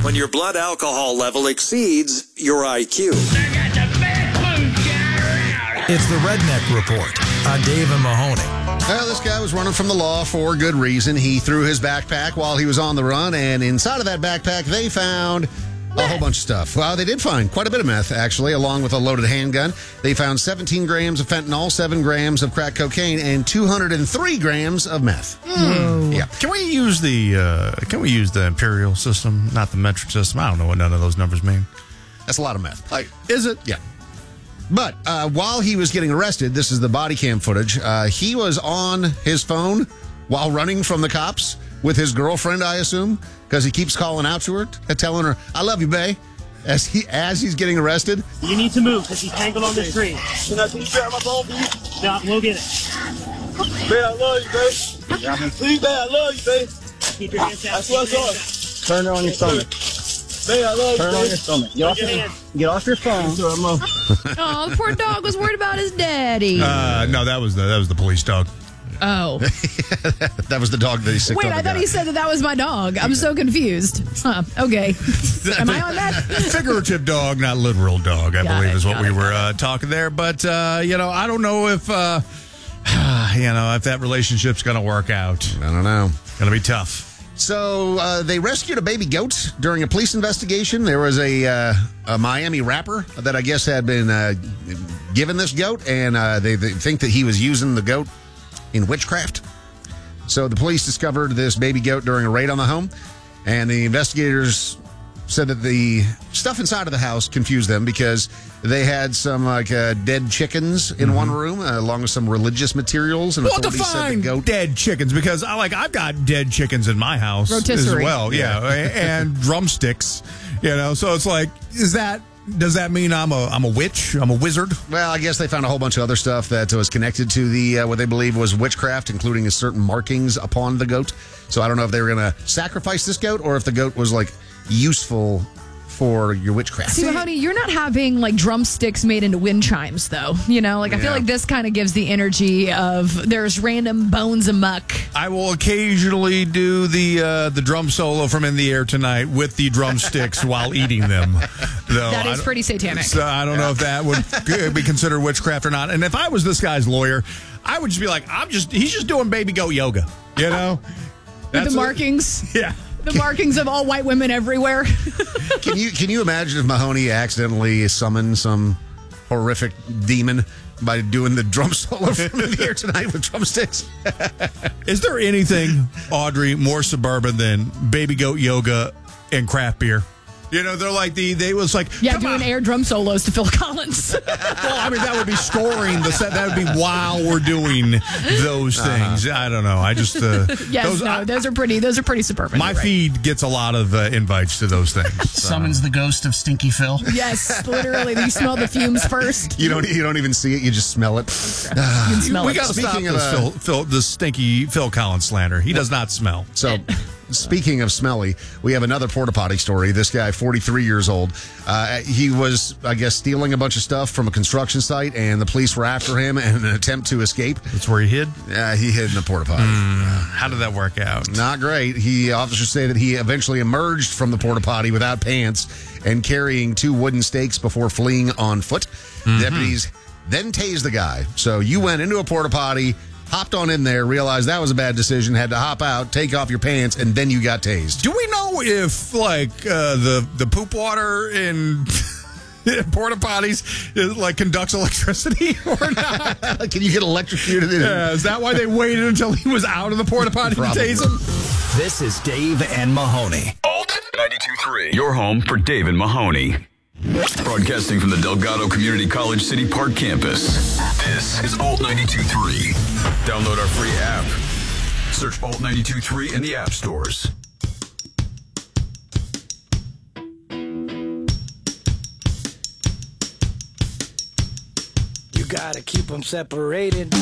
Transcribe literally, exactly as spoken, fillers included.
when your blood alcohol level exceeds your I Q. It's the Redneck Report on Dave and Mahoney. Well, this guy was running from the law for good reason. He threw his backpack while he was on the run, and inside of that backpack, they found a whole bunch of stuff. Well, they did find quite a bit of meth, actually, along with a loaded handgun. They found seventeen grams of fentanyl, seven grams of crack cocaine, and two hundred three grams of meth. Mm. Yeah. Can we use the uh, Can we use the imperial system, not the metric system? I don't know what none of those numbers mean. That's a lot of meth. Like, is it? Yeah. But uh, while he was getting arrested, this is the body cam footage, uh, he was on his phone while running from the cops with his girlfriend, I assume, because he keeps calling out to her, uh, telling her, I love you, bae, as he as he's getting arrested. You need to move because he's tangled on the tree. Can I please grab my phone, please? No, we'll get it. Babe, I love you, babe. Yeah. Please, babe, I love you, babe. Keep your hands out. That's what's on. Turn it on your stomach. Babe, I love you, Turn it on babe. your stomach. Get off your, get off your phone. Oh, the poor dog was worried about his daddy. Uh, no, that was the that was the police dog. Oh. That was the dog that he sicked Wait, up I the thought guy. he said that that was my dog. I'm so confused. Huh, okay. Am I on that? Figurative dog, not literal dog, I Got believe it, is what got we it, were got uh, talking there. But, uh, you know, I don't know if, uh, you know, if that relationship's going to work out. I don't know. Going to be tough. So uh, they rescued a baby goat during a police investigation. There was a, uh, a Miami rapper that I guess had been uh, given this goat, and uh, they, they think that he was using the goat in witchcraft. So the police discovered this baby goat during a raid on the home, and the investigators said that the stuff inside of the house confused them because they had some like uh, dead chickens in Mm-hmm. one room, uh, along with some religious materials. And Well, authorities said the define goat. dead chickens, because I like I've got dead chickens in my house as Rotisserie. well. Yeah, and drumsticks. You know, so it's like, is that does that mean I'm a I'm a witch? I'm a wizard? Well, I guess they found a whole bunch of other stuff that was connected to the uh, what they believe was witchcraft, including certain markings upon the goat. So I don't know if they were going to sacrifice this goat or if the goat was like useful for your witchcraft. See, Mahoney, you're not having like drumsticks made into wind chimes, though. You know, like I feel Yeah. like this kind of gives the energy of there's random bones amuck. I will occasionally do the uh, the drum solo from In the Air Tonight with the drumsticks while eating them. Though That I is don't- pretty satanic. So I don't know if that would be considered witchcraft or not. And if I was this guy's lawyer, I would just be like, I'm just he's just doing baby goat yoga. You know, With That's the what- markings. yeah. The markings of all white women everywhere. Can you can you imagine if Mahoney accidentally summoned some horrific demon by doing the drum solo from In the Air Tonight with drumsticks? Is there anything, Audrey, more suburban than baby goat yoga and craft beer? You know, they're like the they was like Yeah, "Come doing on." air drum solos to Phil Collins. Well, I mean, that would be scoring the set. That would be while we're doing those things. I don't know. I just uh, yes, those, no, I- those are pretty. Those are pretty suburban. my you're right. feed gets a lot of uh, invites to those things. So. Summons the ghost of Stinky Phil. Yes, literally. You smell the fumes first. You don't you don't even see it, you just smell it. You can smell We it. got to stop Speaking of, this uh, Phil, Phil, this stinky Phil Collins slander. He does not smell. So, speaking of smelly, we have another porta potty story. This guy, forty-three years old, uh, he was, I guess, stealing a bunch of stuff from a construction site, and the police were after him in an attempt to escape. That's where he hid. Uh, he hid in the porta potty. How did that work out? Not great. He officers say that he eventually emerged from the porta potty without pants and carrying two wooden stakes before fleeing on foot. Deputies then tased the guy. So you went into a porta potty, hopped on in there, realized that was a bad decision, had to hop out, take off your pants, and then you got tased. Do we know if like uh, the the poop water in porta potties is, like conducts electricity or not? Can you get electrocuted? In Yeah, is that why they waited until he was out of the porta potty to Probably. tase him? This is Dave and Mahoney. ninety-two point three. Your home for Dave and Mahoney. Broadcasting from the Delgado Community College City Park campus. This is Alt ninety-two point three. Download our free app. Search Alt ninety-two point three in the app stores. You gotta keep them separated.